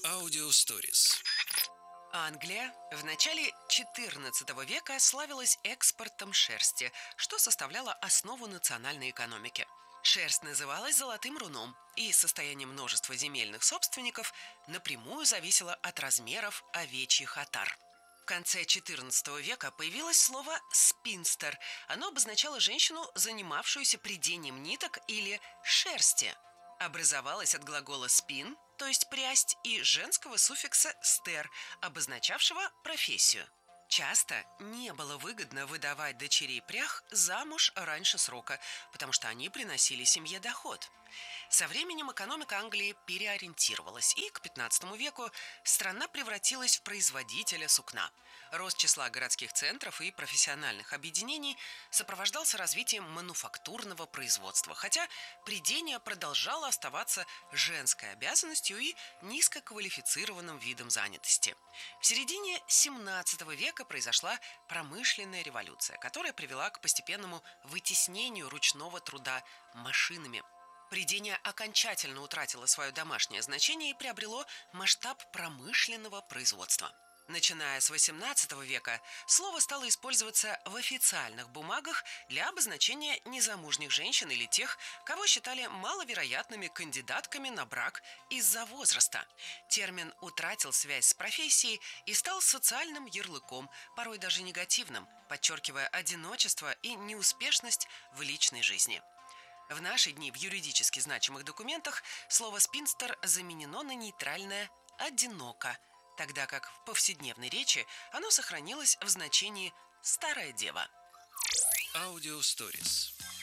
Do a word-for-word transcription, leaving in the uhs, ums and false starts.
Аудиосторис. Англия в начале четырнадцатого века славилась экспортом шерсти, что составляло основу национальной экономики. Шерсть называлась золотым руном, и состояние множества земельных собственников напрямую зависело от размеров овечьих отар. В конце четырнадцатого века появилось слово «спинстер». Оно обозначало женщину, занимавшуюся прядением ниток или шерсти. Образовалось от глагола «спин», то есть прясть, и женского суффикса «стер», обозначавшего профессию. Часто не было выгодно выдавать дочерей прях замуж раньше срока, потому что они приносили семье доход. Со временем экономика Англии переориентировалась, и к пятнадцатому веку страна превратилась в производителя сукна. Рост числа городских центров и профессиональных объединений сопровождался развитием мануфактурного производства, хотя прядение продолжало оставаться женской обязанностью и низкоквалифицированным видом занятости. В середине семнадцатого века произошла промышленная революция, которая привела к постепенному вытеснению ручного труда машинами. Прядение окончательно утратило свое домашнее значение и приобрело масштаб промышленного производства. Начиная с восемнадцатого века слово стало использоваться в официальных бумагах для обозначения незамужних женщин или тех, кого считали маловероятными кандидатками на брак из-за возраста. Термин утратил связь с профессией и стал социальным ярлыком, порой даже негативным, подчеркивая одиночество и неуспешность в личной жизни. В наши дни в юридически значимых документах слово «спинстер» заменено на нейтральное «одиноко», тогда как в повседневной речи оно сохранилось в значении «старая дева». Аудиосторис.